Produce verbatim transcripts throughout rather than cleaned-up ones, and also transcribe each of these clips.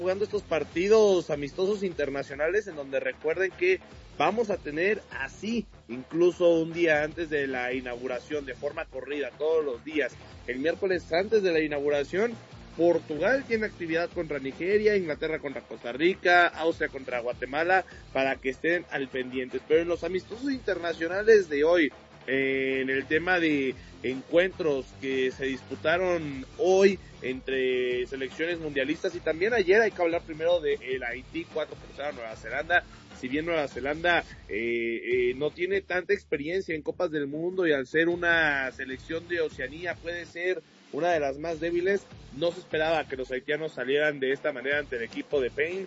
jugando estos partidos amistosos internacionales en donde recuerden que vamos a tener así, incluso un día antes de la inauguración, de forma corrida, todos los días, el miércoles antes de la inauguración, Portugal tiene actividad contra Nigeria, Inglaterra contra Costa Rica, Austria contra Guatemala, para que estén al pendientes. Pero en los amistosos internacionales de hoy, eh, en el tema de encuentros que se disputaron hoy entre selecciones mundialistas, y también ayer hay que hablar primero de el Haití cuatro por cero a Nueva Zelanda. Si bien Nueva Zelanda eh, eh, no tiene tanta experiencia en Copas del Mundo y al ser una selección de Oceanía puede ser una de las más débiles, no se esperaba que los haitianos salieran de esta manera ante el equipo de Payne,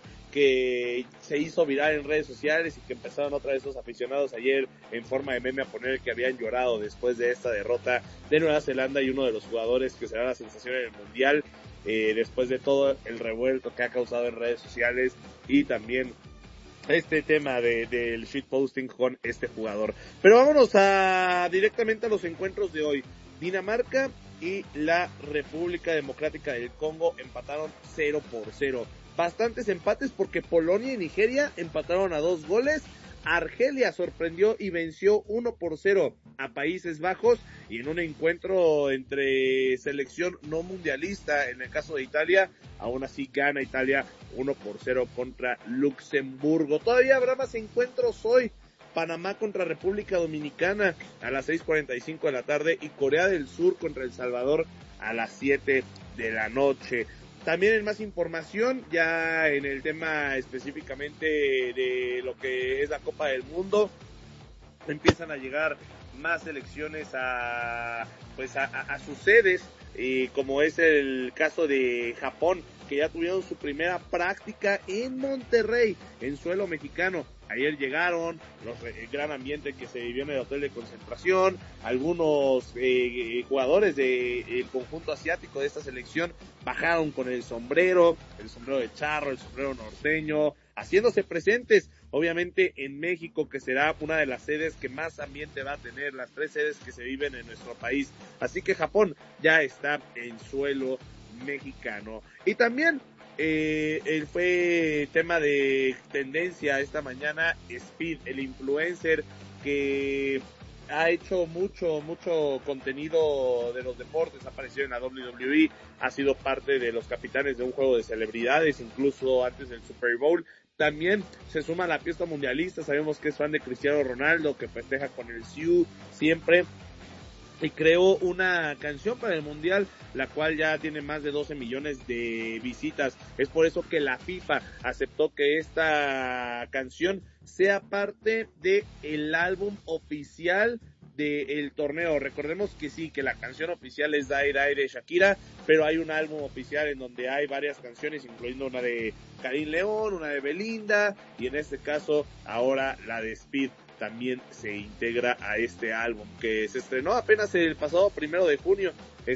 que se hizo viral en redes sociales y que empezaron otra vez los aficionados ayer en forma de meme a poner que habían llorado después de esta derrota de Nueva Zelanda, y uno de los jugadores que será la sensación en el Mundial, eh, después de todo el revuelto que ha causado en redes sociales y también este tema de del shitposting con este jugador. Pero vámonos a directamente a los encuentros de hoy. Dinamarca y la República Democrática del Congo empataron cero por cero. Bastantes empates porque Polonia y Nigeria empataron a dos goles. Argelia sorprendió y venció uno por cero a Países Bajos, y en un encuentro entre selección no mundialista, en el caso de Italia, aún así gana Italia uno por cero contra Luxemburgo. Todavía habrá más encuentros hoy. Panamá contra República Dominicana a las seis cuarenta y cinco de la tarde, y Corea del Sur contra El Salvador a las siete de la noche. También en más información, ya en el tema específicamente de lo que es la Copa del Mundo, empiezan a llegar más selecciones a pues a, a, a sus sedes, eh, como es el caso de Japón, que ya tuvieron su primera práctica en Monterrey, en suelo mexicano. Ayer llegaron, los, el gran ambiente que se vivió en el hotel de concentración, algunos eh, jugadores del conjunto asiático de esta selección bajaron con el sombrero, el sombrero de charro, el sombrero norteño, haciéndose presentes, obviamente en México, que será una de las sedes que más ambiente va a tener, las tres sedes que se viven en nuestro país. Así que Japón ya está en suelo mexicano. Y también Eh, él fue tema de tendencia esta mañana, Speed, el influencer que ha hecho mucho, mucho contenido de los deportes, ha aparecido en la doble u doble u E, ha sido parte de los capitanes de un juego de celebridades, incluso antes del Super Bowl. También se suma a la fiesta mundialista, sabemos que es fan de Cristiano Ronaldo, que festeja con el S I U siempre, y creó una canción para el Mundial, la cual ya tiene más de doce millones de visitas. Es por eso que la FIFA aceptó que esta canción sea parte de el álbum oficial del torneo. Recordemos que sí, que la canción oficial es Daire Daire de Shakira, pero hay un álbum oficial en donde hay varias canciones, incluyendo una de Karim León, una de Belinda, y en este caso ahora la de Speed también se integra a este álbum, que se estrenó apenas el pasado primero de junio,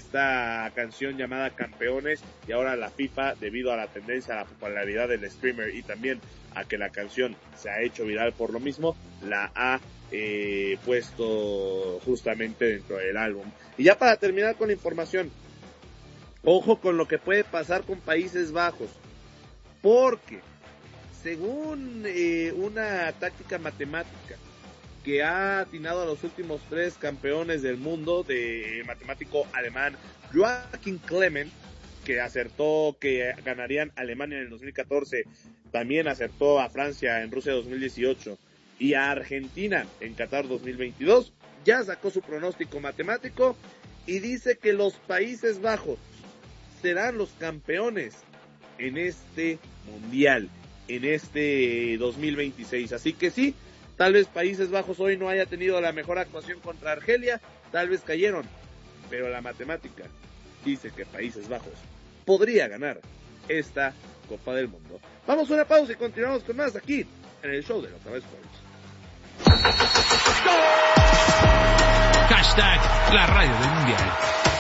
esta canción llamada Campeones, y ahora la FIFA, debido a la tendencia, a la popularidad del streamer y también a que la canción se ha hecho viral por lo mismo, la ha eh, puesto justamente dentro del álbum. Y ya para terminar con la información, ojo con lo que puede pasar con Países Bajos, porque según eh, una táctica matemática que ha atinado a los últimos tres campeones del mundo, de matemático alemán Joachim Clement, que acertó que ganarían Alemania en el dos mil catorce, también acertó a Francia en Rusia dos mil dieciocho y a Argentina en Qatar dos mil veintidós, ya sacó su pronóstico matemático y dice que los Países Bajos serán los campeones en este mundial, en este dos mil veintiséis. Así que sí, tal vez Países Bajos hoy no haya tenido la mejor actuación contra Argelia, tal vez cayeron, pero la matemática dice que Países Bajos podría ganar esta Copa del Mundo. Vamos a una pausa y continuamos con más aquí en el show de los Octava Sports. Hashtag la radio del mundial.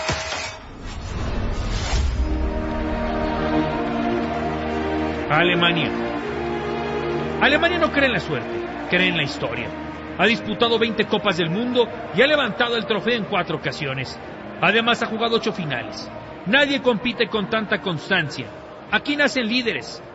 Alemania. Alemania no cree en la suerte, cree en la historia. Ha disputado veinte Copas del Mundo y ha levantado el trofeo en cuatro ocasiones. Además ha jugado ocho finales. Nadie compite con tanta constancia. Aquí nacen líderes,